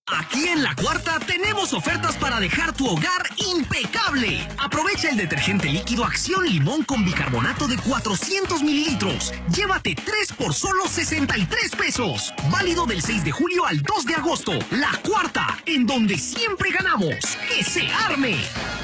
Aquí en La Cuarta tenemos ofertas para dejar tu hogar impecable. Aprovecha el detergente líquido Acción Limón con bicarbonato de 400 mililitros. Llévate 3 por solo 63 pesos. Válido del 6 de julio al 2 de agosto. La Cuarta, en donde siempre ganamos. ¡Que se arme!